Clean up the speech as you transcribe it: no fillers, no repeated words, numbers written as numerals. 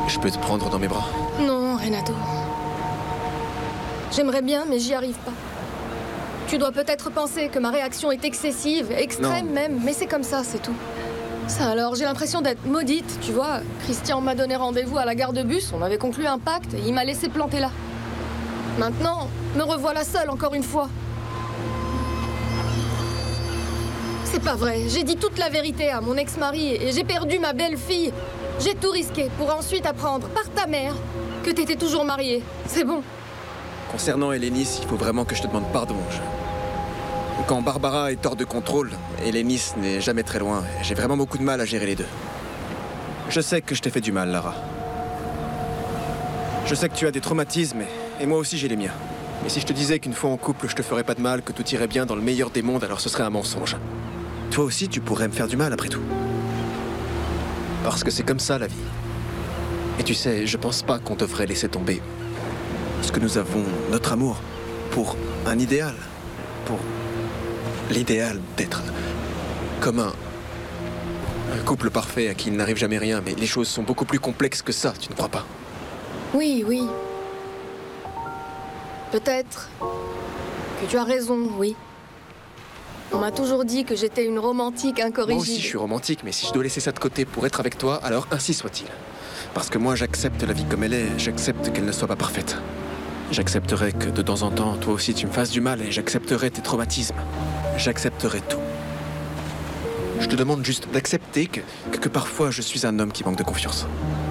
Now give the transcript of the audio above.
Je peux te prendre dans mes bras? Non, Renato. J'aimerais bien, mais j'y arrive pas. Tu dois peut-être penser que ma réaction est excessive, extrême même, mais c'est comme ça, c'est tout. Ça alors, j'ai l'impression d'être maudite, tu vois. Christian m'a donné rendez-vous à la gare de bus, on avait conclu un pacte et il m'a laissé planter là. Maintenant, me revoilà seule encore une fois. C'est pas vrai, j'ai dit toute la vérité à mon ex-mari et j'ai perdu ma belle-fille. J'ai tout risqué pour ensuite apprendre par ta mère que t'étais toujours mariée. C'est bon. Concernant Hélénis, il faut vraiment que je te demande pardon. Quand Barbara est hors de contrôle, Hélénis n'est jamais très loin. J'ai vraiment beaucoup de mal à gérer les deux. Je sais que je t'ai fait du mal, Lara. Je sais que tu as des traumatismes, et moi aussi j'ai les miens. Mais si je te disais qu'une fois en couple, je te ferais pas de mal, que tout irait bien dans le meilleur des mondes, alors ce serait un mensonge. Toi aussi, tu pourrais me faire du mal après tout. Parce que c'est comme ça, la vie. Et tu sais, je pense pas qu'on devrait laisser tomber ce que nous avons, notre amour, pour un idéal. Pour l'idéal d'être comme un couple parfait à qui il n'arrive jamais rien. Mais les choses sont beaucoup plus complexes que ça, tu ne crois pas? Oui, oui. Peut-être que tu as raison, oui. On m'a toujours dit que j'étais une romantique incorrigible. Moi aussi, je suis romantique, mais si je dois laisser ça de côté pour être avec toi, alors ainsi soit-il. Parce que moi, j'accepte la vie comme elle est, j'accepte qu'elle ne soit pas parfaite. J'accepterai que de temps en temps, toi aussi, tu me fasses du mal et j'accepterai tes traumatismes. J'accepterai tout. Je te demande juste d'accepter que parfois, je suis un homme qui manque de confiance.